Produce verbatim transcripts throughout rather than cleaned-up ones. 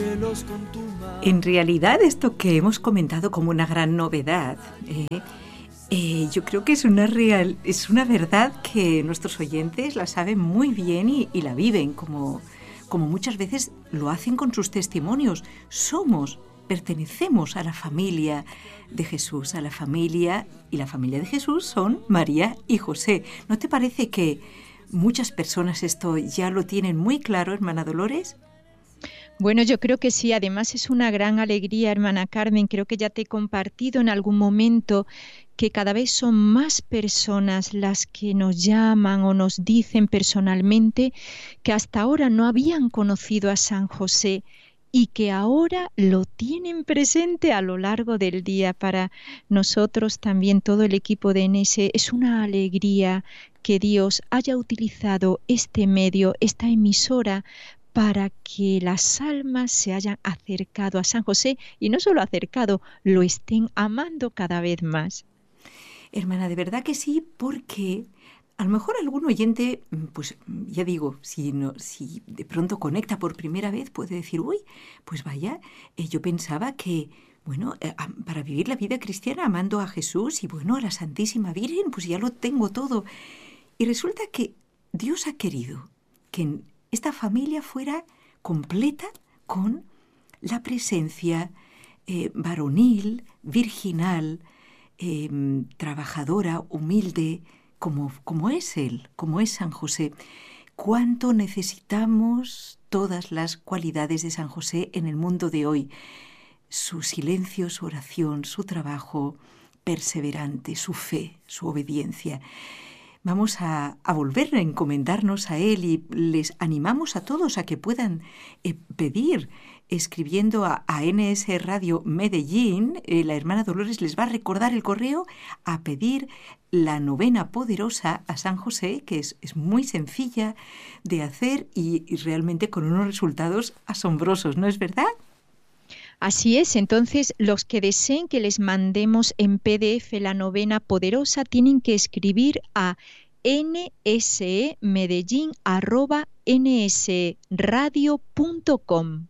En realidad, esto que hemos comentado como una gran novedad, eh, eh, yo creo que es una real, es una verdad que nuestros oyentes la saben muy bien y, y la viven, como, como muchas veces lo hacen con sus testimonios. Somos, pertenecemos a la familia de Jesús, a la familia, y la familia de Jesús son María y José. ¿No te parece que muchas personas esto ya lo tienen muy claro, hermana Dolores? Bueno, yo creo que sí, además es una gran alegría, hermana Carmen, creo que ya te he compartido en algún momento que cada vez son más personas las que nos llaman o nos dicen personalmente que hasta ahora no habían conocido a San José y que ahora lo tienen presente a lo largo del día. Para nosotros también, todo el equipo de N S, es una alegría que Dios haya utilizado este medio, esta emisora, para que las almas se hayan acercado a San José y no solo acercado, lo estén amando cada vez más. Hermana, de verdad que sí, porque a lo mejor algún oyente, pues ya digo, si, no, si de pronto conecta por primera vez, puede decir, uy, pues vaya, eh, yo pensaba que, bueno, eh, para vivir la vida cristiana amando a Jesús y bueno, a la Santísima Virgen, pues ya lo tengo todo. Y resulta que Dios ha querido que en esta familia fuera completa con la presencia eh, varonil, virginal, eh, trabajadora, humilde, como, como es Él, como es San José. ¿Cuánto necesitamos todas las cualidades de San José en el mundo de hoy? Su silencio, su oración, su trabajo perseverante, su fe, su obediencia. Vamos a, a volver a encomendarnos a Él y les animamos a todos a que puedan eh, pedir, escribiendo a, a N S Radio Medellín. Eh, la hermana Dolores les va a recordar el correo a pedir la novena poderosa a San José, que es, es muy sencilla de hacer y, y realmente con unos resultados asombrosos, ¿no es verdad? Así es, entonces los que deseen que les mandemos en P D F la novena poderosa tienen que escribir a nsemedellin arroba nsradio punto com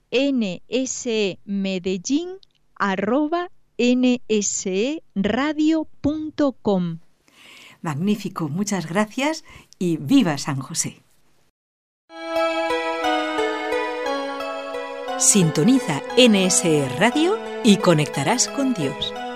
nsemedellin arroba nsradio punto com. Magnífico, muchas gracias y ¡viva San José! Sintoniza N S Radio y conectarás con Dios.